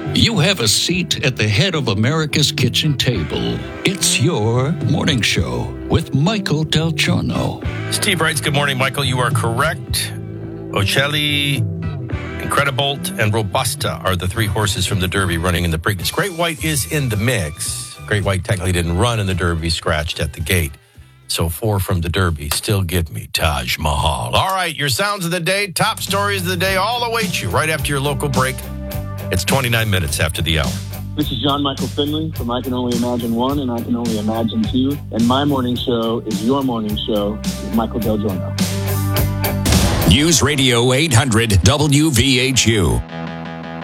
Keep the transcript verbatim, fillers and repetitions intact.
You have a seat at the head of America's kitchen table. It's your morning show with Michael Del Giorno. Steve writes, good morning, Michael. You are correct. Ocelli, Incredibolt, and Robusta are the three horses from the Derby running in the Preakness. Great White is in the mix. Great White technically didn't run in the Derby, scratched at the gate. So four from the Derby still give me Taj Mahal. All right, your sounds of the day, top stories of the day, all await you right after your local break. It's twenty-nine minutes after the hour. This is John Michael Finley from I Can Only Imagine One and I Can Only Imagine Two. And my morning show is your morning show with Michael Del Giorno. News Radio eight hundred W V H U.